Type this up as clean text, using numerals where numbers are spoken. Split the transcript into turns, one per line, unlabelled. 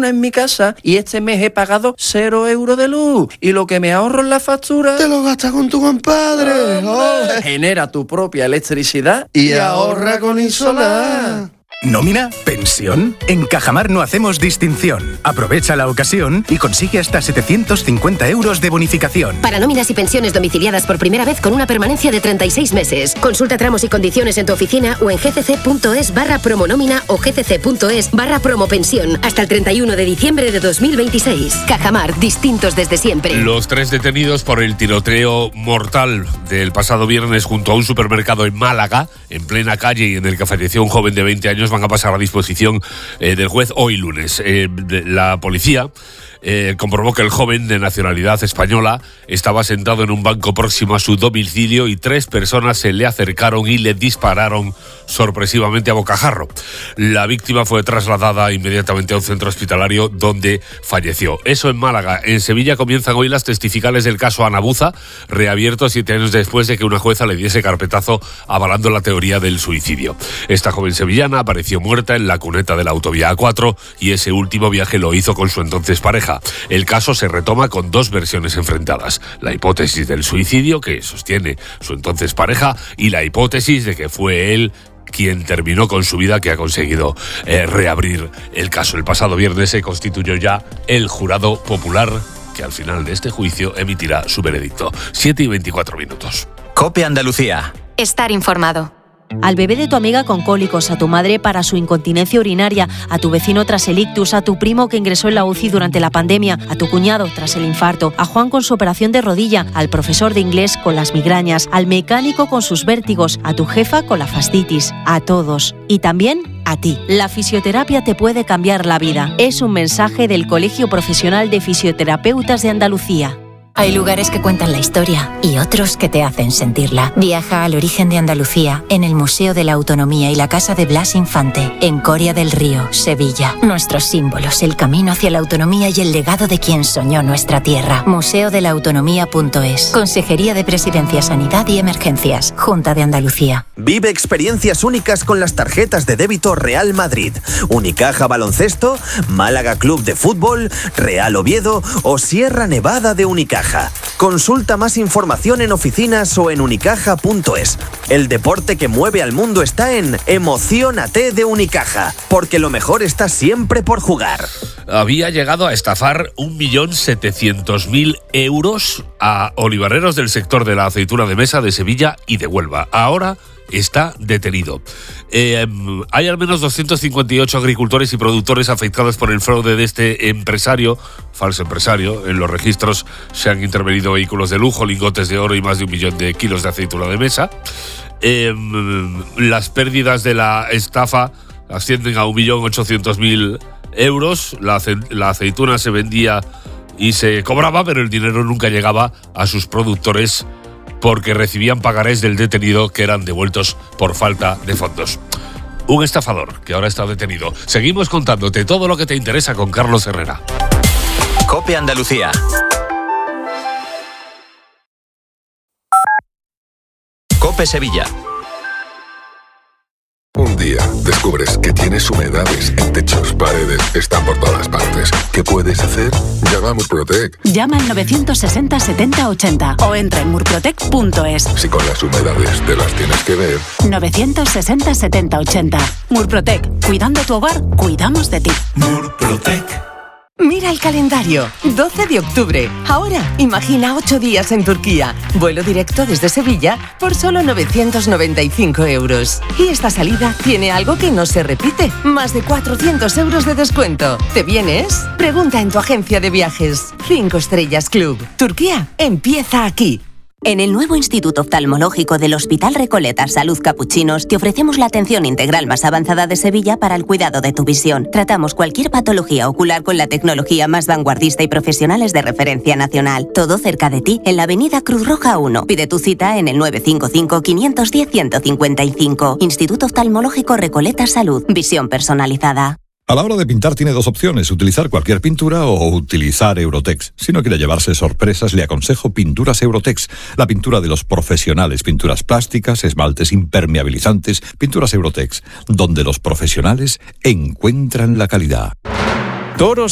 en mi casa y este mes he pagado 0 euros de luz. Y lo que me ahorro en la factura...
¡Te lo gastas con tu compadre!
¡Hombre! Genera tu propia electricidad y ahorra con Insolar.
¿Nómina? ¿Pensión? En Cajamar no hacemos distinción. Aprovecha la ocasión y consigue hasta 750 euros de bonificación.
Para nóminas y pensiones domiciliadas por primera vez con una permanencia de 36 meses. Consulta tramos y condiciones en tu oficina o en gcc.es/promonómina o gcc.es/promopensión hasta el 31 de diciembre de 2026. Cajamar, distintos desde siempre.
Los 3 detenidos por el tiroteo mortal del pasado viernes junto a un supermercado en Málaga, en plena calle y en el que falleció un joven de 20 años, van a pasar a disposición del juez hoy lunes. La policía comprobó que el joven de nacionalidad española estaba sentado en un banco próximo a su domicilio y 3 personas se le acercaron y le dispararon sorpresivamente a bocajarro. La víctima fue trasladada inmediatamente a un centro hospitalario donde falleció. Eso en Málaga. En Sevilla comienzan hoy las testificales del caso Anabuza, reabierto 7 años después de que una jueza le diese carpetazo avalando la teoría del suicidio. Esta joven sevillana apareció muerta en la cuneta de la autovía A4 y ese último viaje lo hizo con su entonces pareja. El caso se retoma con 2 versiones enfrentadas: la hipótesis del suicidio que sostiene su entonces pareja y la hipótesis de que fue él quien terminó con su vida, que ha conseguido reabrir el caso. El pasado viernes se constituyó ya el jurado popular que al final de este juicio emitirá su veredicto. 7:24.
COPE Andalucía.
Estar informado.
Al bebé de tu amiga con cólicos, a tu madre para su incontinencia urinaria, a tu vecino tras el ictus, a tu primo que ingresó en la UCI durante la pandemia, a tu cuñado tras el infarto, a Juan con su operación de rodilla, al profesor de inglés con las migrañas, al mecánico con sus vértigos, a tu jefa con la fascitis, a todos. Y también a ti. La fisioterapia te puede cambiar la vida. Es un mensaje del Colegio Profesional de Fisioterapeutas de Andalucía.
Hay lugares que cuentan la historia y otros que te hacen sentirla. Viaja al origen de Andalucía en el Museo de la Autonomía y la Casa de Blas Infante, en Coria del Río, Sevilla. Nuestros símbolos, el camino hacia la autonomía y el legado de quien soñó nuestra tierra. museodelaautonomía.es. Consejería de Presidencia, Sanidad y Emergencias. Junta de Andalucía.
Vive experiencias únicas con las tarjetas de débito Real Madrid, Unicaja Baloncesto, Málaga Club de Fútbol, Real Oviedo o Sierra Nevada de Unicaja. Consulta más información en oficinas o en unicaja.es. El deporte que mueve al mundo está en Emociónate de Unicaja, porque lo mejor está siempre por jugar.
Había llegado a estafar 1.700.000 euros a olivareros del sector de la aceituna de mesa de Sevilla y de Huelva. Ahora está detenido. Hay al menos 258 agricultores y productores afectados por el fraude de este empresario, falso empresario. En los registros se han intervenido vehículos de lujo, lingotes de oro y más de 1 millón de kilos de aceituna de mesa. Las pérdidas de la estafa ascienden a 1.800.000 euros. La aceituna se vendía y se cobraba, pero el dinero nunca llegaba a sus productores porque recibían pagarés del detenido que eran devueltos por falta de fondos. Un estafador que ahora está detenido. Seguimos contándote todo lo que te interesa con Carlos Herrera.
COPE Andalucía. COPE Sevilla.
Un día descubres que tienes humedades en techos, paredes, están por todas partes. ¿Qué puedes hacer? Llama a Murprotec.
Llama al 960 70 80 o entra en murprotec.es.
Si con las humedades te las tienes que ver.
960 70 80. Murprotec. Cuidando tu hogar, cuidamos de ti.
Murprotec. Mira el calendario, 12 de octubre. Ahora, imagina 8 días en Turquía. Vuelo directo desde Sevilla por solo 995 euros. Y esta salida tiene algo que no se repite. Más de 400 euros de descuento. ¿Te vienes? Pregunta en tu agencia de viajes. 5 Estrellas Club. Turquía empieza aquí.
En el nuevo Instituto Oftalmológico del Hospital Recoletas Salud Capuchinos te ofrecemos la atención integral más avanzada de Sevilla para el cuidado de tu visión. Tratamos cualquier patología ocular con la tecnología más vanguardista y profesionales de referencia nacional. Todo cerca de ti, en la avenida Cruz Roja 1. Pide tu cita en el 955-510-155. Instituto Oftalmológico Recoletas Salud. Visión personalizada.
A la hora de pintar tiene 2 opciones, utilizar cualquier pintura o utilizar Eurotex. Si no quiere llevarse sorpresas, le aconsejo Pinturas Eurotex, la pintura de los profesionales, pinturas plásticas, esmaltes impermeabilizantes, Pinturas Eurotex, donde los profesionales encuentran la calidad.
Toros